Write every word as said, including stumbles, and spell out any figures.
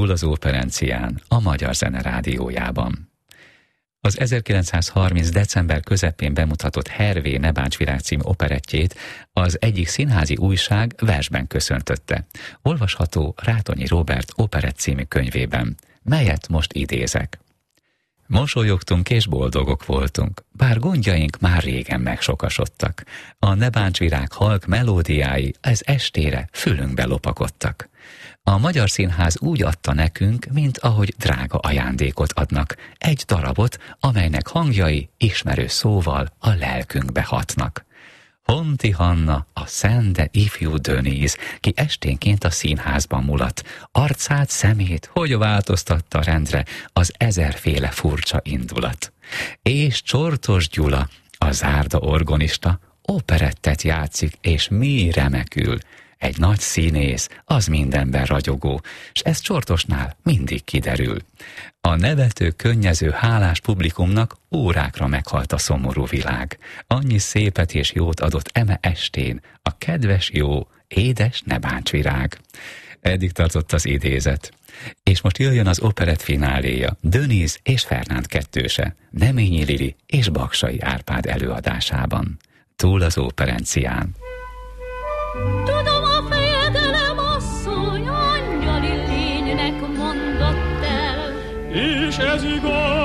Túl az Operencián, a Magyar Zene Rádiójában. Az ezerkilencszázharminc. december közepén bemutatott Hervé Ne bánts virág című operettjét az egyik színházi újság versben köszöntötte. Olvasható Rátonyi Róbert operett című könyvében, melyet most idézek. Mosolyogtunk és boldogok voltunk, bár gondjaink már régen megsokasodtak. A Ne bánts virág halk melódiái ez estére fülünkbe lopakodtak. A Magyar Színház úgy adta nekünk, mint ahogy drága ajándékot adnak, egy darabot, amelynek hangjai ismerő szóval a lelkünkbe hatnak. Honti Hanna, a szende ifjú Döníz, ki esténként a színházban mulat, arcát, szemét, hogy változtatta rendre az ezerféle furcsa indulat. És Csortos Gyula, a zárda orgonista, operettet játszik, és mi remekül. Egy nagy színész, az mindenben ragyogó, s ez Csortosnál mindig kiderül. A nevető, könnyező, hálás publikumnak órákra meghalt a szomorú világ. Annyi szépet és jót adott eme estén a kedves, jó, édes Ne bánts virág. Eddig tartott az idézet. És most jöjjön az operett fináléja, Döníz és Fernánd kettőse, Neményi Lili és Baksay Árpád előadásában. Túl az Operencián. Tudom, a fejedelem asszony angyali lénynek mondott el, és ez igaz.